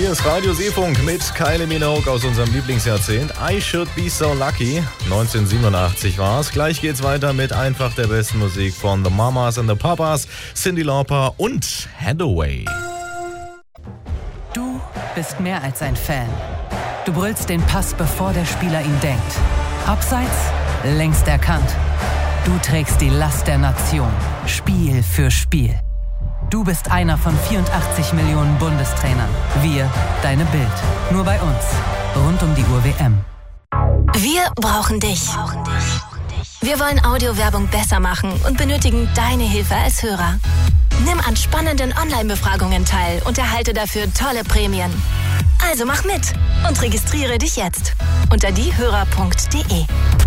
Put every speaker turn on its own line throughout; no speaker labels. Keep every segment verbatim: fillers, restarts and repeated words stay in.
Hier ist Radio Seefunk mit Kylie Minogue aus unserem Lieblingsjahrzehnt. I Should Be So Lucky. neunzehnhundertsiebenundachtzig war es. Gleich geht's weiter mit einfach der besten Musik von The Mamas and the Papas, Cyndi Lauper und Hathaway.
Du bist mehr als ein Fan. Du brüllst den Pass, bevor der Spieler ihn denkt. Abseits, längst erkannt. Du trägst die Last der Nation, Spiel für Spiel. Du bist einer von vierundachtzig Millionen Bundestrainern. Wir, deine Bild. Nur bei uns. Rund um die Uhr W M.
Wir brauchen dich. Wir wollen Audiowerbung besser machen und benötigen deine Hilfe als Hörer. Nimm an spannenden Online-Befragungen teil und erhalte dafür tolle Prämien. Also mach mit und registriere dich jetzt unter diehörer punkt de.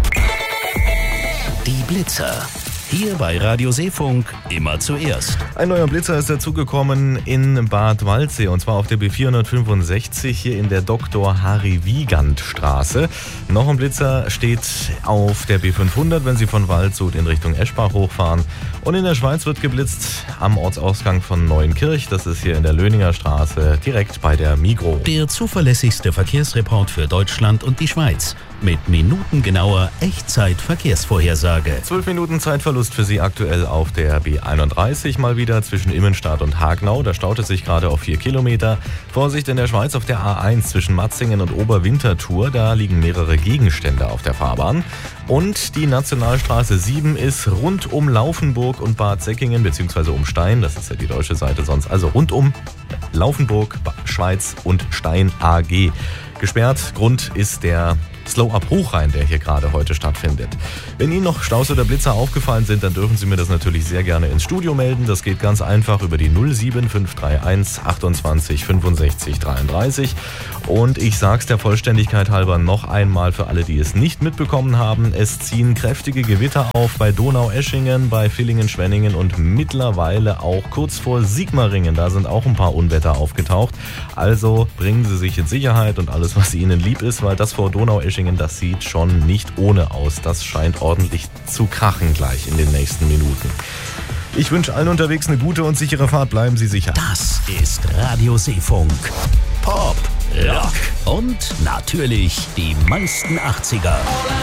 Die Blitzer. Hier bei Radio Seefunk immer zuerst.
Ein neuer Blitzer ist dazugekommen in Bad Waldsee und zwar auf der B vierhundertfünfundsechzig hier in der Doktor Harry Wiegand Straße. Noch ein Blitzer steht auf der B fünfhundert, wenn Sie von Waldshut in Richtung Eschbach hochfahren. Und in der Schweiz wird geblitzt am Ortsausgang von Neuenkirch. Das ist hier in der Löninger Straße direkt bei der Migros.
Der zuverlässigste Verkehrsreport für Deutschland und die Schweiz. Mit minutengenauer Echtzeit-Verkehrsvorhersage.
Zwölf Minuten Zeitverlust für Sie aktuell auf der B einunddreißig mal wieder zwischen Immenstadt und Hagnau. Da staut es sich gerade auf vier Kilometer. Vorsicht in der Schweiz auf der A eins zwischen Matzingen und Oberwinterthur. Da liegen mehrere Gegenstände auf der Fahrbahn. Und die Nationalstraße sieben ist rund um Laufenburg und Bad Säckingen bzw. um Stein. Das ist ja die deutsche Seite sonst. Also rund um Laufenburg, Schweiz und Stein A G. Gesperrt. Grund ist der Slow-Up-Hochrhein, der hier gerade heute stattfindet. Wenn Ihnen noch Staus oder Blitzer aufgefallen sind, dann dürfen Sie mir das natürlich sehr gerne ins Studio melden. Das geht ganz einfach über die null sieben fünf drei eins achtundzwanzig fünfundsechzig dreiunddreißig. Und ich sag's der Vollständigkeit halber noch einmal für alle, die es nicht mitbekommen haben. Es ziehen kräftige Gewitter auf bei Donaueschingen, bei Villingen-Schwenningen und mittlerweile auch kurz vor Sigmaringen. Da sind auch ein paar Unwetter aufgetaucht. Also bringen Sie sich in Sicherheit und alles, was Ihnen lieb ist, weil das vor Donaueschingen, das sieht schon nicht ohne aus. Das scheint ordentlich zu krachen gleich in den nächsten Minuten. Ich wünsche allen unterwegs eine gute und sichere Fahrt. Bleiben Sie sicher.
Das ist Radio Seefunk. Pop, Rock und natürlich die meisten achtziger.